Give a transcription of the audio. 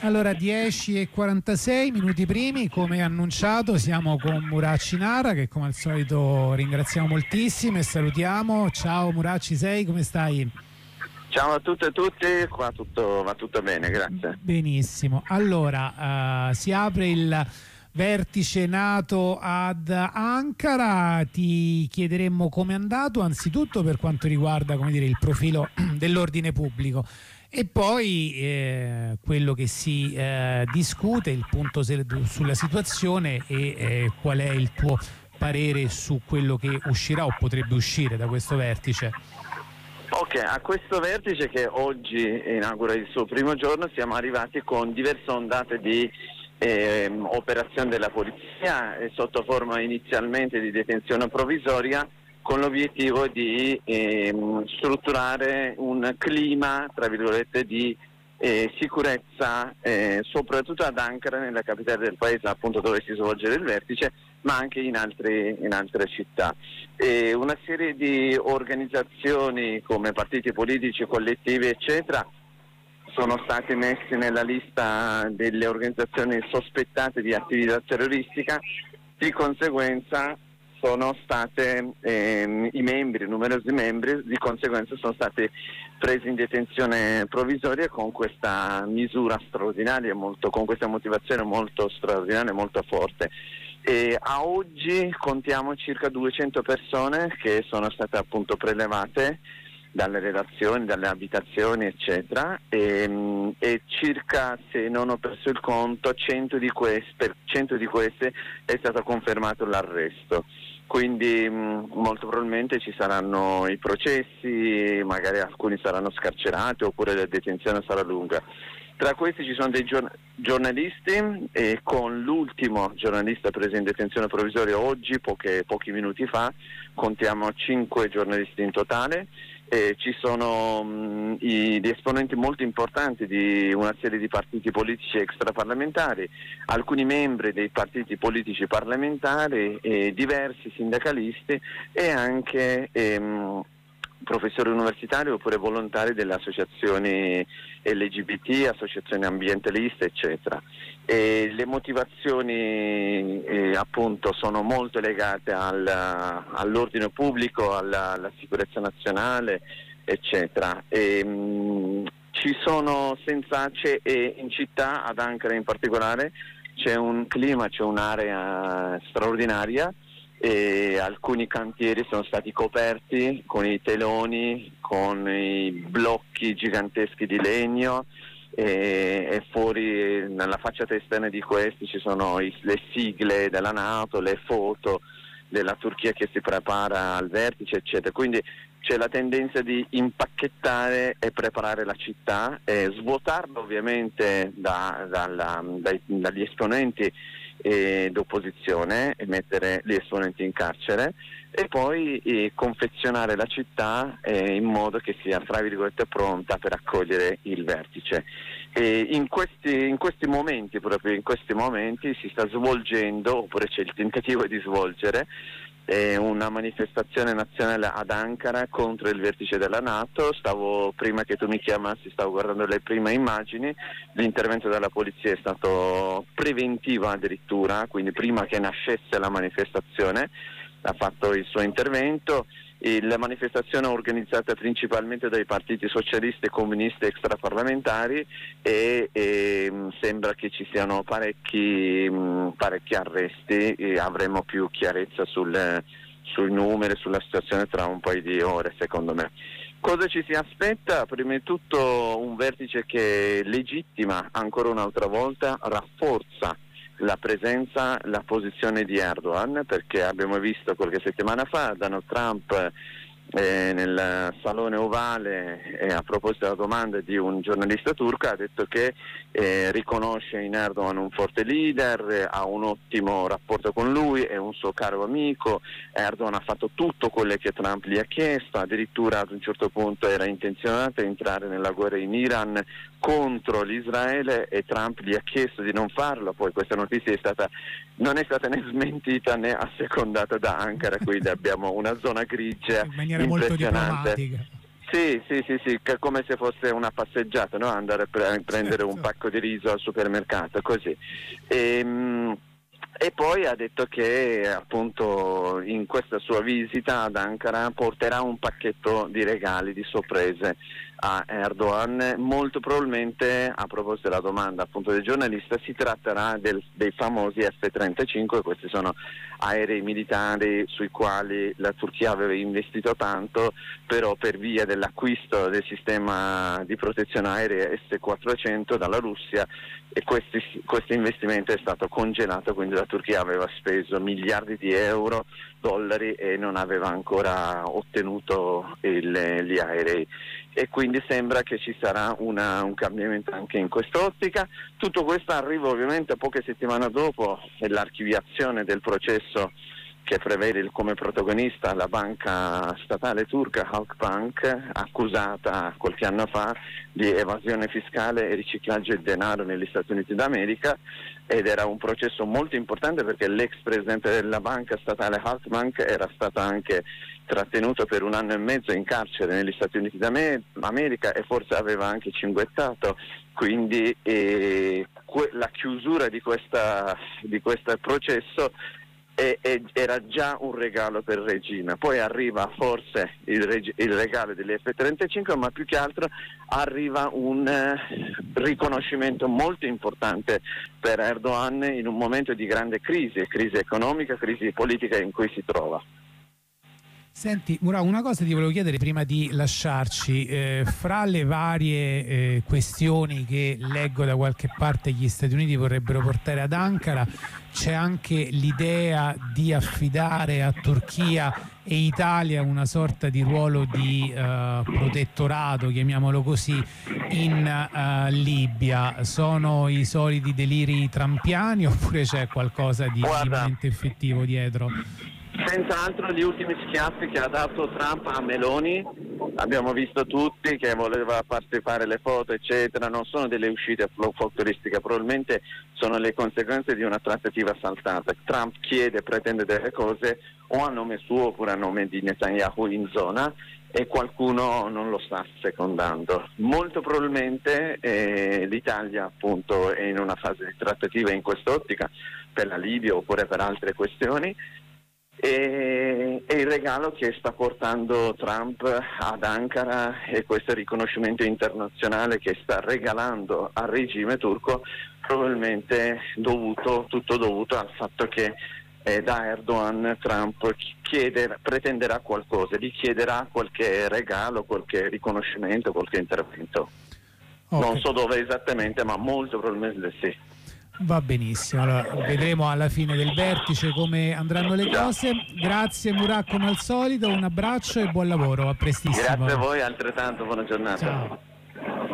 Allora, 10:46 minuti primi, come annunciato, siamo con Murat Cinara, che come al solito ringraziamo moltissimo e salutiamo. Ciao Murat, ci sei? Come stai? Ciao a tutte e tutti, qua va tutto bene, grazie. Benissimo. Allora, si apre il vertice NATO ad Ankara, ti chiederemmo come è andato, anzitutto per quanto riguarda, come dire, il profilo dell'ordine pubblico. E poi quello che si discute, il punto sulla situazione e qual è il tuo parere su quello che uscirà o potrebbe uscire da questo vertice. Ok, a questo vertice che oggi inaugura il suo primo giorno siamo arrivati con diverse ondate di operazioni della polizia sotto forma inizialmente di detenzione provvisoria, con l'obiettivo di strutturare un clima, tra virgolette, di sicurezza, soprattutto ad Ankara, nella capitale del paese, appunto dove si svolge il vertice, ma anche in altre città. Una serie di organizzazioni come partiti politici, collettivi, eccetera, sono stati messi nella lista delle organizzazioni sospettate di attività terroristica. Di conseguenza sono state numerosi membri, di conseguenza sono stati presi in detenzione provvisoria con questa misura straordinaria, con questa motivazione molto straordinaria, molto forte. A oggi contiamo circa 200 persone che sono state appunto prelevate dalle redazioni, dalle abitazioni, eccetera, e circa, se non ho perso il conto, 100 di queste è stato confermato l'arresto. Quindi molto probabilmente ci saranno i processi, magari alcuni saranno scarcerati oppure la detenzione sarà lunga. Tra questi ci sono dei giornalisti, e con l'ultimo giornalista preso in detenzione provvisoria oggi, pochi minuti fa, contiamo 5 giornalisti in totale. Ci sono gli esponenti molto importanti di una serie di partiti politici extraparlamentari, alcuni membri dei partiti politici parlamentari, diversi sindacalisti e anche professori universitari oppure volontari delle associazioni LGBT, associazioni ambientaliste, eccetera. Le motivazioni appunto sono molto legate all'ordine pubblico, alla sicurezza nazionale, eccetera. Ci sono in città, ad Ankara in particolare, c'è un clima, c'è un'area straordinaria. Alcuni cantieri sono stati coperti con i teloni, con i blocchi giganteschi di legno, e fuori nella facciata esterna di questi ci sono le sigle della NATO, le foto della Turchia che si prepara al vertice, eccetera. Quindi c'è la tendenza di impacchettare e preparare la città, svuotarla ovviamente dagli esponenti d'opposizione e mettere gli esponenti in carcere, e poi confezionare la città in modo che sia, tra virgolette, pronta per accogliere il vertice. In questi momenti, proprio in questi momenti, si sta svolgendo, oppure c'è il tentativo di svolgere, una manifestazione nazionale ad Ankara contro il vertice della NATO. Prima che tu mi chiamassi, stavo guardando le prime immagini. L'intervento della polizia è stato preventivo addirittura, quindi prima che nascesse la manifestazione ha fatto il suo intervento. La manifestazione è organizzata principalmente dai partiti socialisti e comunisti extraparlamentari e sembra che ci siano parecchi arresti, e avremo più chiarezza sui numeri, sulla situazione tra un paio di ore, secondo me. Cosa ci si aspetta? Prima di tutto un vertice che legittima ancora un'altra volta, rafforza la presenza, la posizione di Erdogan, perché abbiamo visto qualche settimana fa Donald Trump nel Salone Ovale, a proposito della domanda di un giornalista turco, ha detto che riconosce in Erdogan un forte leader, ha un ottimo rapporto con lui, è un suo caro amico. Erdogan ha fatto tutto quello che Trump gli ha chiesto, addirittura ad un certo punto era intenzionato a entrare nella guerra in Iran contro l'Israele e Trump gli ha chiesto di non farlo. Poi questa notizia non è stata né smentita né assecondata da Ankara, quindi abbiamo una zona grigia in maniera molto diplomatica. Sì, che come se fosse una passeggiata, no? Andare a prendere un pacco di riso al supermercato, così. E poi ha detto che appunto in questa sua visita ad Ankara porterà un pacchetto di regali, di sorprese a Erdogan. Molto probabilmente, a proposito della domanda appunto del giornalista, si tratterà dei famosi F-35. Questi sono aerei militari sui quali la Turchia aveva investito tanto, però per via dell'acquisto del sistema di protezione aerea S-400 dalla Russia, e questo investimento è stato congelato, quindi la Turchia aveva speso miliardi di euro, dollari, e non aveva ancora ottenuto gli aerei, e quindi sembra che ci sarà un cambiamento anche in quest'ottica. Tutto questo arriva ovviamente poche settimane dopo l'archiviazione del processo che prevede come protagonista la banca statale turca Halkbank, accusata qualche anno fa di evasione fiscale e riciclaggio di denaro negli Stati Uniti d'America, ed era un processo molto importante perché l'ex presidente della banca statale Halkbank era stato anche trattenuto per 1 anno e mezzo in carcere negli Stati Uniti d'America e forse aveva anche cinguettato, quindi la chiusura di questo processo era già un regalo per il regime. Poi arriva forse il regalo degli F-35, ma più che altro arriva un riconoscimento molto importante per Erdogan in un momento di grande crisi economica, crisi politica in cui si trova. Senti Murat, una cosa ti volevo chiedere prima di lasciarci. Fra le varie questioni che leggo da qualche parte gli Stati Uniti vorrebbero portare ad Ankara, c'è anche l'idea di affidare a Turchia e Italia una sorta di ruolo di protettorato, chiamiamolo così, in Libia. Sono i soliti deliri trampiani oppure c'è qualcosa di veramente effettivo dietro? Senz'altro gli ultimi schiaffi che ha dato Trump a Meloni, abbiamo visto tutti che voleva farsi fare le foto eccetera, non sono delle uscite folcloristiche, probabilmente sono le conseguenze di una trattativa saltata. Trump pretende delle cose o a nome suo oppure a nome di Netanyahu in zona, e qualcuno non lo sta secondando. Molto probabilmente l'Italia appunto è in una fase di trattativa in quest'ottica per la Libia oppure per altre questioni, e il regalo che sta portando Trump ad Ankara è questo riconoscimento internazionale che sta regalando al regime turco, probabilmente tutto dovuto al fatto che da Erdogan Trump pretenderà qualcosa, gli chiederà qualche regalo, qualche riconoscimento, qualche intervento. Okay. Non so dove esattamente, ma molto probabilmente sì. Va benissimo, allora vedremo alla fine del vertice come andranno le cose. Grazie Murat come al solito, un abbraccio e buon lavoro, a prestissimo. Grazie a voi, altrettanto, buona giornata. Ciao.